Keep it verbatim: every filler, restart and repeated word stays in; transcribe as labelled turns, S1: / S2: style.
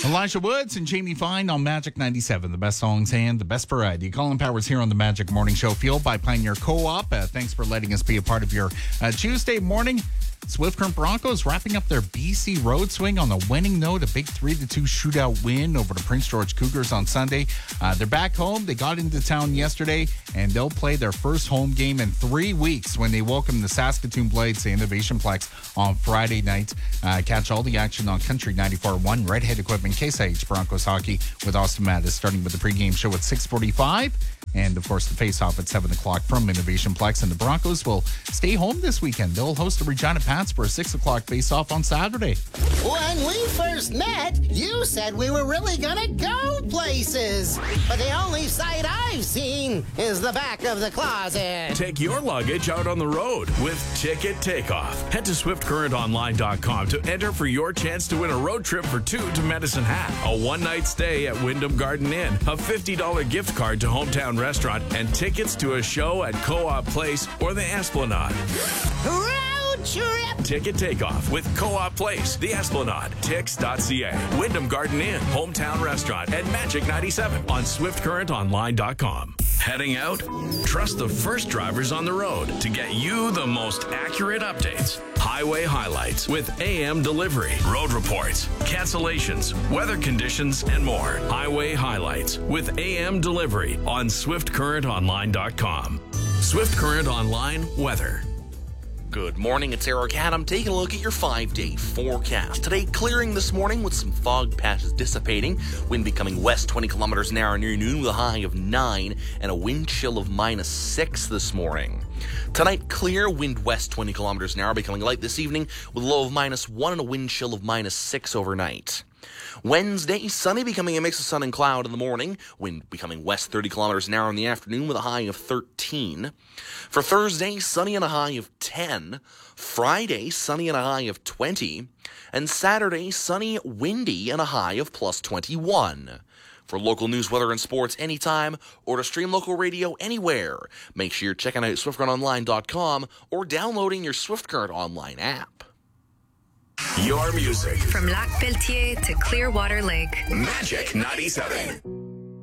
S1: Elijah Woods and Jamie Fine on Magic ninety-seven. The best songs and the best variety. Colin Powers here on the Magic Morning Show, fueled by Pioneer Co-op. Uh, thanks for letting us be a part of your uh, Tuesday morning. Swift Current Broncos wrapping up their B C road swing on a winning note, a big three to two shootout win over the Prince George Cougars on Sunday. Uh, they're back home. They got into town yesterday, and they'll play their first home game in three weeks when they welcome the Saskatoon Blades to Innovation Plex on Friday night. Uh, catch all the action on Country ninety-four point one, Redhead Equipment, Case I H Broncos Hockey with Austin Mattis, starting with the pregame show at six forty-five. And, of course, the face-off at seven o'clock from Innovation Plex. And the Broncos will stay home this weekend. They'll host the Regina Pats for a six o'clock face-off on Saturday.
S2: When we first met, you said we were really going to go places. But the only sight I've seen is the back of the closet.
S3: Take your luggage out on the road with Ticket Takeoff. Head to swift current online dot com to enter for your chance to win a road trip for two to Medicine Hat, a one-night stay at Wyndham Garden Inn, a fifty dollars gift card to Hometown Restaurant, and tickets to a show at Co-op Place or the Esplanade.
S2: Road trip!
S3: Ticket Takeoff with Co-op Place, the Esplanade, tix dot c a, Wyndham Garden Inn, Hometown Restaurant, and Magic ninety-seven on swift current online dot com. Heading out? Trust the first drivers on the road to get you the most accurate updates. Highway highlights with A M delivery, road reports, cancellations, weather conditions, and more. Highway highlights with A M delivery on swift current online dot com. Swift Current Online weather.
S4: Good morning, it's Eric Adam. Taking a look at your five-day forecast. Today, clearing this morning with some fog patches dissipating. Wind becoming west twenty kilometers an hour near noon with a high of nine and a wind chill of minus six this morning. Tonight, clear, wind west twenty kilometers an hour, becoming light this evening with a low of minus one and a wind chill of minus six overnight. Wednesday, sunny, becoming a mix of sun and cloud in the morning. Wind becoming west thirty kilometers an hour in the afternoon with a high of thirteen. For Thursday, sunny and a high of ten. Friday, sunny and a high of twenty. And Saturday, sunny, windy, and a high of plus twenty-one. For local news, weather, and sports anytime, or to stream local radio anywhere, make sure you're checking out swift current online dot com or downloading your Swift Current Online app.
S3: Your music.
S5: From Lac Pelletier to Clearwater Lake.
S3: Magic ninety-seven.